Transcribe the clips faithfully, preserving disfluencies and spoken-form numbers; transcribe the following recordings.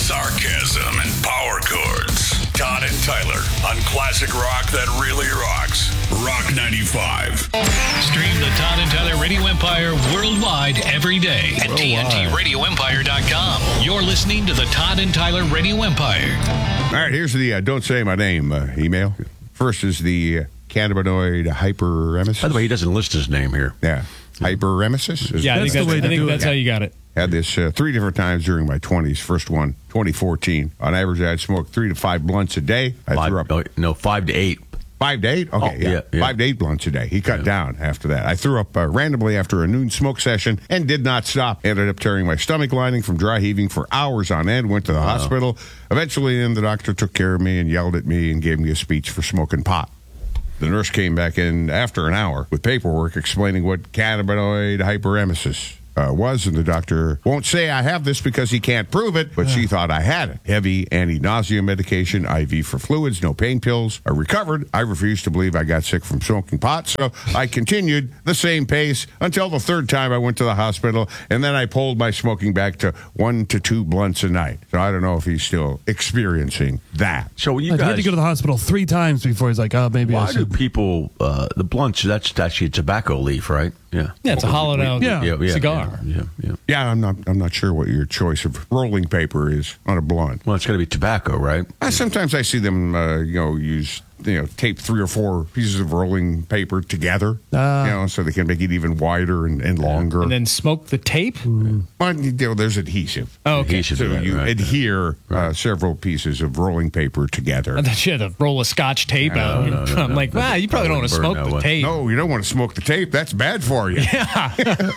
sarcasm, and power chords. Todd and Tyler on classic rock that really rocks. Rock ninety-five. Stream the Todd and Tyler Radio Empire worldwide every day at T N T radio empire dot com. You're listening to the Todd and Tyler Radio Empire. All right, here's the uh, Don't Say My Name uh, email. First is the uh, cannabinoid hyperemesis. By the way, he doesn't list his name here. Yeah, hyperemesis. Is Yeah, I think that's, I think that's how you got it. Had this uh, three different times during my twenties. First one, twenty fourteen. On average, I'd smoke three to five blunts a day. I Five, threw up no, no, five to eight. five to eight. Okay, Oh, yeah. yeah, yeah. five to eight blunts a day. He cut Yeah. down after that. I threw up uh, randomly after a noon smoke session and did not stop. Ended up tearing my stomach lining from dry heaving for hours on end. Went to the hospital. Eventually, then the doctor took care of me and yelled at me and gave me a speech for smoking pot. The nurse came back in after an hour with paperwork explaining what cannabinoid hyperemesis uh, was, and the doctor won't say I have this because he can't prove it, but she thought I had it. Heavy anti-nausea medication, I V for fluids, no pain pills. I recovered. I refused to believe I got sick from smoking pot, so I continued the same pace until the third time I went to the hospital, and then I pulled my smoking back to one to two blunts a night. So I don't know if he's still experiencing that. So when you I guys, had to go to the hospital three times before he's like, oh, maybe I why do should. people, uh, the blunts, that's actually a tobacco leaf, right? Yeah. Yeah, it's a hollowed out Yeah, yeah, cigar. Yeah, yeah, yeah. Yeah, I'm not. I'm not sure what your choice of rolling paper is on a blunt. Well, it's got to be tobacco, right? Uh, sometimes I see them, uh, you know, use you know tape three or four pieces of rolling paper together, Ah. you know, so they can make it even wider and, and longer. And then smoke the tape? Well, you know, there's adhesive, Oh, okay. Adhesive, so right, you right. adhere uh, several pieces of rolling paper together. I thought you had to roll a scotch tape out. no, no, I'm no. like, wow, you probably don't want to Burn smoke that the way. tape. No, you don't want to smoke the tape. That's bad for you. Yeah,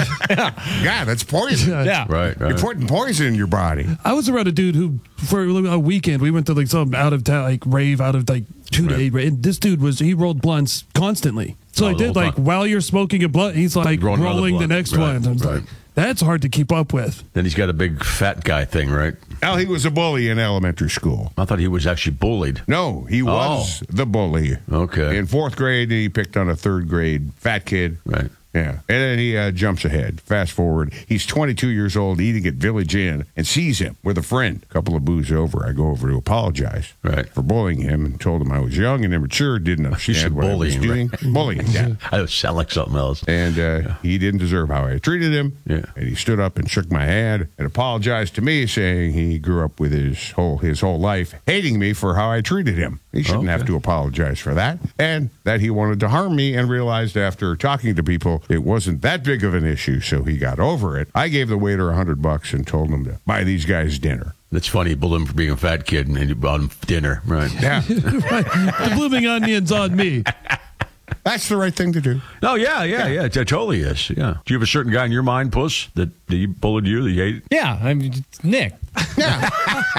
yeah, that's poison. Yeah. Right, You're right. putting poison in your body. I was around a dude who, for a weekend, we went to like some out of town, like rave out of like two to eight. And this dude was, he rolled blunts constantly. So Oh, I the did whole like time. while you're smoking a blunt, he's like Rolling another rolling the blunt. next Right, one. I'm right. like, that's hard to keep up with. Then he's got a big fat guy thing, right? Well, he was a bully in elementary school. I thought he was actually bullied. No, he was the bully. Okay. In fourth grade, he picked on a third grade fat kid. Right. Yeah. And then he uh, jumps ahead. Fast forward. He's twenty-two years old, eating at Village Inn, and sees him with a friend. A couple of booths over. I go over to apologize Right. for bullying him and told him I was young and immature, didn't understand said what I was bullying, doing. Bullying, yeah. I don't sound like something else. And uh, he didn't deserve how I treated him. Yeah. And he stood up and shook my hand and apologized to me, saying he grew up with his whole his whole life hating me for how I treated him. He shouldn't Okay. have to apologize for that. And that he wanted to harm me, and realized after talking to people it wasn't that big of an issue, so he got over it. I gave the waiter a hundred bucks and told him to buy these guys dinner. That's funny. You bullied him for being a fat kid, and you bought him dinner, right? Yeah. The blooming onions on me. That's the right thing to do. No, yeah, yeah, yeah. It totally is. Yeah. Do you have a certain guy in your mind, Puss, that, that you bullied you, that you hate? Yeah, I mean, it's Nick. Yeah.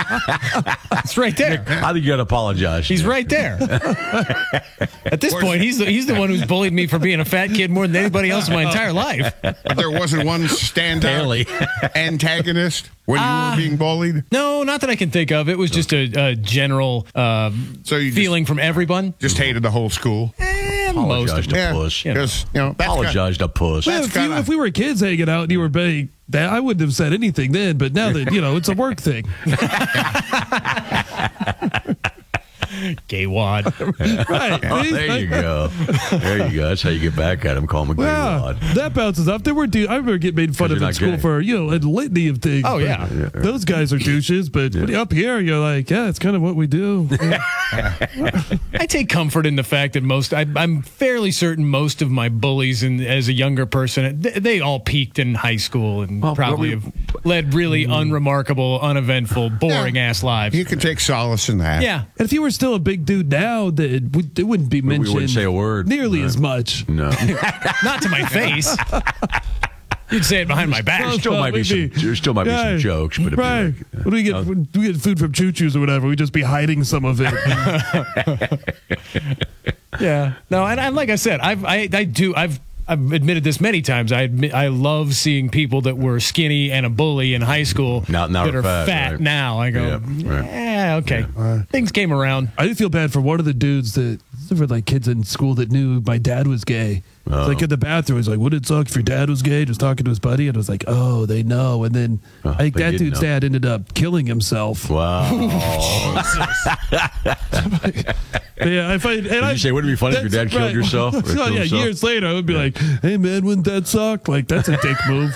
It's right there. I think you got to apologize. He's right there. At this point, he's the, he's the one who's bullied me for being a fat kid more than anybody else in my entire life. But there wasn't one standout Barely. antagonist when you Uh, were being bullied. No, not that I can think of. It was just a, a general uh, So you just- feeling from everyone. Just hated the whole school. Eh, most Apologize of to Yeah. Puss. Yeah. Because, you know, that's Apologize to Puss. That's if, you, kinda- if we were kids hanging out and you were big, that I wouldn't have said anything then. But now that, you know, it's a work thing. Gay wad. Right. Oh, there you go. There you go. That's how you get back at him. Call him a gay Yeah, wad. that bounces off. There were dude, I remember getting made fun 'Cause of you're in not school gay. for, you know, a litany of things. Oh, but yeah. Those guys are douches, but when you're up here, you're like, yeah, it's kind of what we do. I take comfort in the fact that most, I, I'm fairly certain most of my bullies and as a younger person, they, they all peaked in high school and Well, probably but have led really unremarkable, uneventful, boring ass lives. You can take solace in that. Yeah. And if you were still a big dude now, that it, would, it wouldn't be We mentioned wouldn't say a word. nearly Right. as much. No. Not to my face. You'd say it behind my back. There still might be some, there still might be some jokes, but it'd be right. like, When do we get when we get food from Choo Choo's or whatever? We just be hiding some of it. Yeah. No, and, and like I said, I've I, I do I've I've admitted this many times. I admit I love seeing people that were skinny and a bully in high school Now- now that are are fat, fat, right. now. I go, Yeah, right. yeah, okay. Things came around. I did feel bad for one of the dudes that there were like kids in school that knew my dad was gay. Oh. It's like in the bathroom, he's like, would it suck if your dad was gay? Just talking to his buddy. And I was like, oh, they know. And then Oh, I think they that didn't dude's know. dad ended up killing himself. Wow. Yeah, if I, and Did I, you say, wouldn't it be funny if your dad that's killed right. yourself? Or So, killed yeah, himself? years later, I would be like, hey, man, wouldn't that suck? Like, that's a dick move.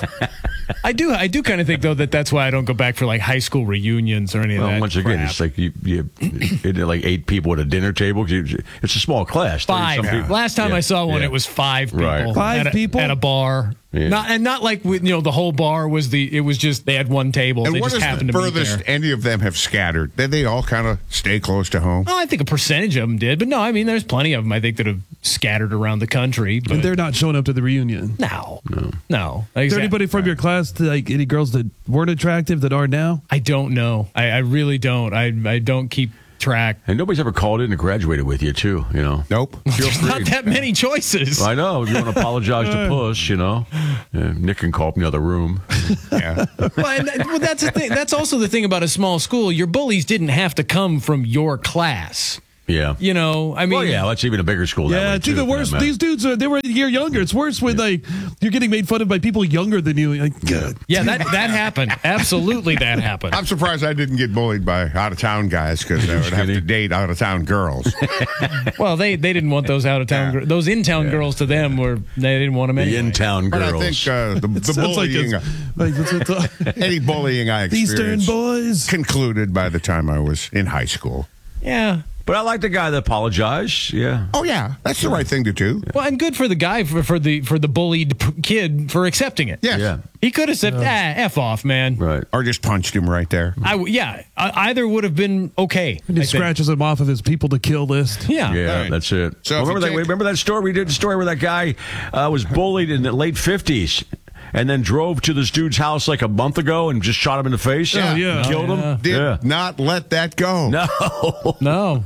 I do. I do kind of think though that that's why I don't go back for like high school reunions or any of Well, that. once again, crap. it's like you, you it, like eight people at a dinner table. You- It's a small class. Five. thirty-some people. Last time Yeah, I saw one, yeah. it was five people. Right. Five at a, people? at a bar. Yeah. Not and not like with, you know the whole bar was the. It was just they had one table. And they what just is happened the to meet furthest there. any of them have scattered? Did they all kind of stay close to home? Oh, I think a percentage of them did, but no, I mean, there's plenty of them I think that have scattered around the country. But And they're not showing up to the reunion. no, no, no. Is there Exactly. anybody from your class, that, like any girls that weren't attractive that are now? I don't know. I, I really don't. I I don't keep track. And nobody's ever called in and graduated with you, too, you know. Nope. Feel free. Not that many choices. I know. If you want to apologize to Puss, you know, yeah, Nick can call up in the other room. Yeah. Well, and that- well, that's the thing. That's also the thing about a small school. Your bullies didn't have to come from your class. Yeah. You know, I mean, Well, yeah, that's even a bigger school. that Yeah, way, it's too, even for that worse. matter. These dudes, are, they were a year younger. It's worse when like you're getting made fun of by people younger than you. Like, God. yeah, that that happened. Absolutely, that happened. I'm surprised I didn't get bullied by out of town guys because I would have to date out of town girls. Well, they they didn't want those out of town, Yeah. gir- those in town girls to them were they didn't want them The anyway. in-town But girls. I think uh, the, the Sounds like bullying, it's, like it's, it's, any bullying I Eastern experienced boys. concluded by the time I was in high school. Yeah. But I like the guy that apologized. Yeah. Oh yeah, that's the right thing to do. Well, and good for the guy for, for the for the bullied p- kid for accepting it. Yes. Yeah. He could have said, "Ah, f off, man." Right. Or just punched him right there. I w- yeah, I, either would have been okay. And he I think. scratches him off of his people to kill list. Yeah. Yeah, Right. that's it. So if remember you that? take- Remember that story we did? The story where that guy uh, was bullied in the late fifties, and then drove to this dude's house like a month ago and just shot him in the face. Yeah. yeah. killed Oh, yeah. him. Did Yeah. not let that go. No, No.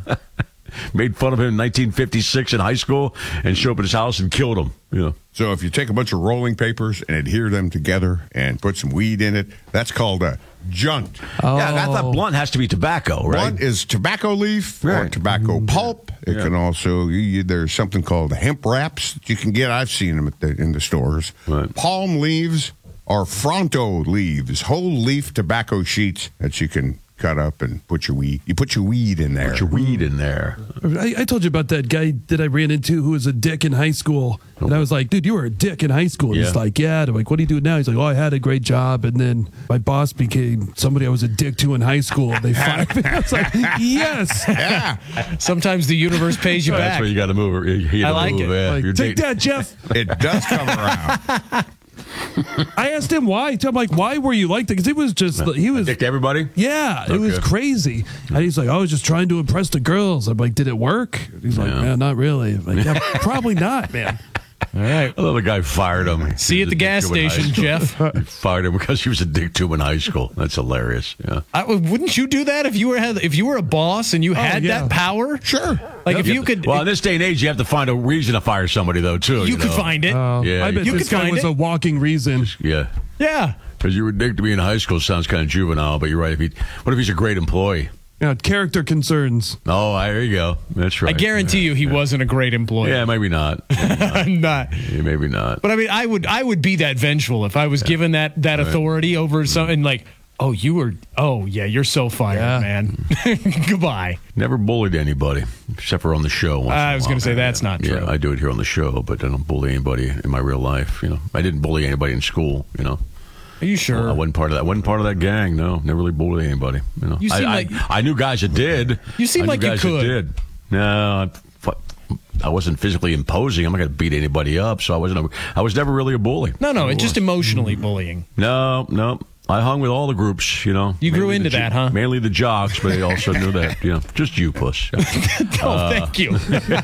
made fun of him in nineteen fifty-six in high school and showed up at his house and killed him. Yeah. So if you take a bunch of rolling papers and adhere them together and put some weed in it, that's called a junt. Yeah, I Oh. thought blunt has to be tobacco, right? One is tobacco leaf or Right. tobacco pulp. It Yeah. can also you, you- there's something called hemp wraps that you can get. I've seen them at the, in the stores. Right. Palm leaves or fronto leaves, whole leaf tobacco sheets that you can cut up and put your weed. You put your weed in there. Put your weed in there. I, I told you about that guy that I ran into who was a dick in high school. And I was like, dude, you were a dick in high school. And he's Yeah. like, yeah. And I'm like, what do you do now? He's like, oh, I had a great job. And then my boss became somebody I was a dick to in high school. And they fired me. I was like, yes. Yeah, Sometimes the universe pays you That's back. where you got to move. You, you I gotta like move, it. Yeah. Like, You're take dating- that, Jeff. it does come around. I asked him why. I'm like, why were you like that? Because it was just, he was. Dick to everybody? Yeah, it was Okay. crazy. And he's like, I was just trying to impress the girls. I'm like, did it work? He's like, Yeah. man, not really. I'm like, yeah, probably not, man. All right. I thought the guy fired him. See you He at was the a gas dick to him in high station, school. Jeff. He fired him because he was a dick to him in high school. That's hilarious. Yeah. I, wouldn't you do that if you were had, if you were a boss and you had yeah. that power? Sure. Like if you could, Well, in this day and age, you have to find a reason to fire somebody, though, too. you could know? find it. Uh, Yeah, I bet you this could guy find was it. a walking reason. Yeah. Yeah. Because you were a dick to me in high school sounds kind of juvenile, but you're right. If he, what if he's a great employee? Yeah, character concerns. Oh, there you go. That's right. I guarantee you he wasn't a great employee. Yeah, maybe not. I'm not. Yeah, maybe not. But I mean, I would I would be that vengeful if I was given that that authority over something like, oh, you were, oh yeah, you're so fired, Yeah. man. Goodbye. Never bullied anybody, except for on the show. once in I a was while. going to say that's not true. Yeah, I do it here on the show, but I don't bully anybody in my real life. You know, I didn't bully anybody in school. You know, Are you sure? I wasn't part of that. I wasn't part of that gang. No, never really bullied anybody. You know, You seem I, like- I, I knew guys that did. You seem I knew like you guys that could. Did. No, I, I wasn't physically imposing. I'm not going to beat anybody up, so I wasn't. A, I was never really a bully. no, no, I it's just was. emotionally bullying. No, no. I hung with all the groups, you know. You grew Mainly into the that, jo- huh? Mainly the jocks, but they also knew that, you know, just you, puss. Yeah. Oh, thank you.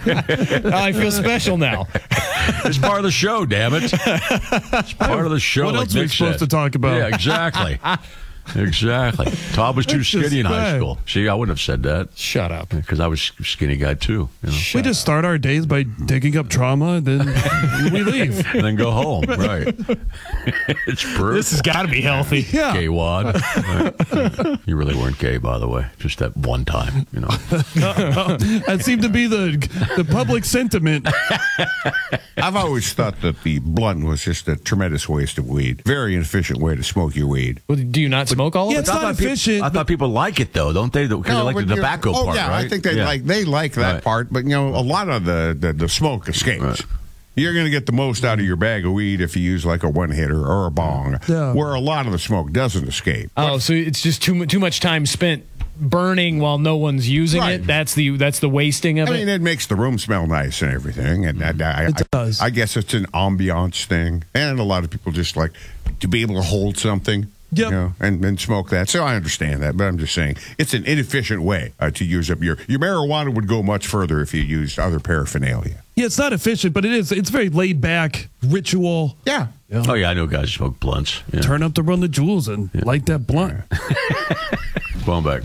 I feel special now. It's part of the show, damn it. It's part of the show. What like else are we Nick supposed said. to talk about? Yeah, exactly. Exactly. Todd was too That's just skinny in high right. school. See, I wouldn't have said that Shut up. because I was a skinny guy too. You know? We just start our days by digging up trauma, and then we leave. And then go home. Right. It's brutal. This has got to be healthy. Yeah. Gay wad. Right. You really weren't gay, by the way. Just that one time, you know. That seemed to be the the public sentiment. I've always thought that the blunt was just a tremendous waste of weed. Very inefficient way to smoke your weed. Well, do you not smoke all Yeah, of it's it? I not thought peop- efficient. I thought people like it though, don't they? Because they like the but you're- tobacco oh, part, yeah, right? I think they Yeah. like they like that Right. part, but you know, a lot of the the, the smoke escapes. Right. You're going to get the most out of your bag of weed if you use like a one hitter or a bong, Yeah. where a lot of the smoke doesn't escape. Oh, so it's just too mu- too much time spent burning while no one's using Right. it. That's the that's the wasting of I it. mean, it makes the room smell nice and everything, and I, I, It does. I, I guess it's an ambiance thing, and a lot of people just like to be able to hold something. Yep. You know, and, and smoke that. So I understand that, but I'm just saying it's an inefficient way uh, to use up your your marijuana would go much further if you used other paraphernalia. Yeah, it's not efficient, but it is. It's very laid back ritual. Yeah. Oh yeah, I know guys who smoke blunts. Yeah. Turn up the run the jewels and light that blunt. Going back.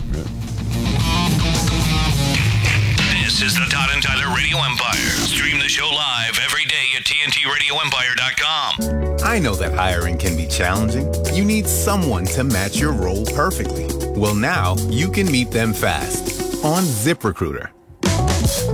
This is the Todd and Tyler Radio Empire. Stream the show live every day at T N T radio empire dot com. I know that hiring can be challenging. You need someone to match your role perfectly. Well, now you can meet them fast on ZipRecruiter.